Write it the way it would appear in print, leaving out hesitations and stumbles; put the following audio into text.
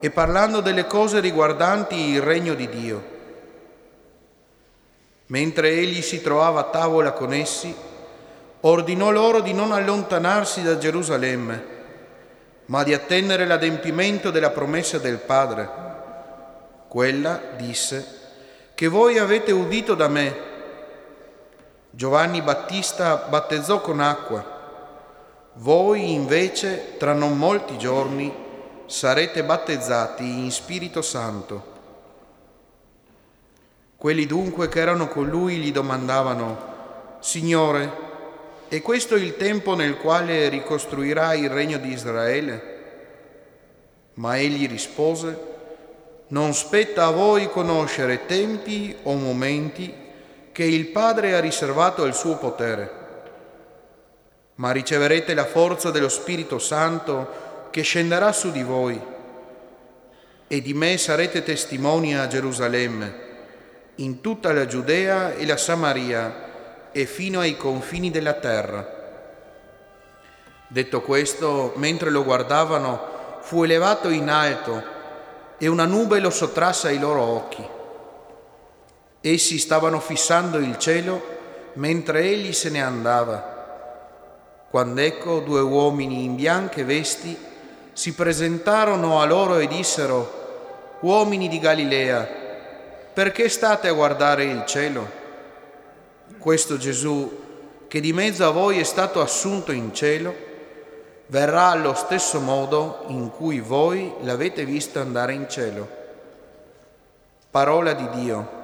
e parlando delle cose riguardanti il regno di Dio. Mentre egli si trovava a tavola con essi, ordinò loro di non allontanarsi da Gerusalemme, ma di attendere l'adempimento della promessa del Padre. Quella, disse, che voi avete udito da me. Giovanni Battista battezzò con acqua, voi invece tra non molti giorni sarete battezzati in Spirito Santo. Quelli dunque che erano con lui gli domandavano: Signore, è questo il tempo nel quale ricostruirai il regno di Israele? Ma egli rispose: Non spetta a voi conoscere tempi o momenti che il Padre ha riservato al suo potere, ma riceverete la forza dello Spirito Santo che scenderà su di voi, e di me sarete testimoni a Gerusalemme, in tutta la Giudea e la Samaria e fino ai confini della terra. Detto questo, mentre lo guardavano, fu elevato in alto e una nube lo sottrasse ai loro occhi. Essi stavano fissando il cielo mentre egli se ne andava, quando ecco 2 uomini in bianche vesti si presentarono a loro e dissero: Uomini di Galilea, perché state a guardare il cielo? Questo Gesù, che di mezzo a voi è stato assunto in cielo, verrà allo stesso modo in cui voi l'avete visto andare in cielo. Parola di Dio.